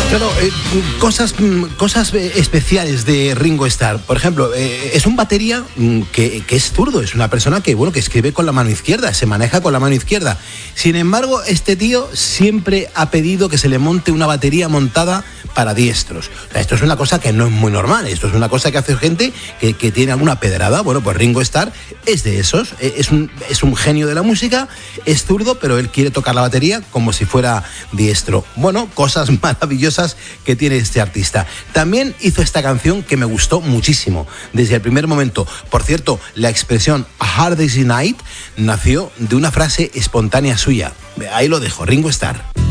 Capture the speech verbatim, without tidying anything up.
Claro, eh, cosas, cosas especiales de Ringo Starr. Por ejemplo, eh, es un batería que, que es zurdo, es una persona que, bueno, que escribe con la mano izquierda, se maneja con la mano izquierda. Sin embargo, este tío siempre ha pedido que se le monte una batería montada para diestros. O sea, esto es una cosa que no es muy normal, esto es una cosa que hace gente que, que tiene alguna pedrada. Bueno, pues Ringo Starr es de esos, es un, es un genio de la música, es zurdo, pero él quiere tocar la batería como si fuera diestro. Bueno, cosas maravillosas que tiene este artista. También hizo esta canción que me gustó muchísimo desde el primer momento. Por cierto, la expresión A Hard Day's Night nació de una frase espontánea suya. Ahí lo dejo, Ringo Starr.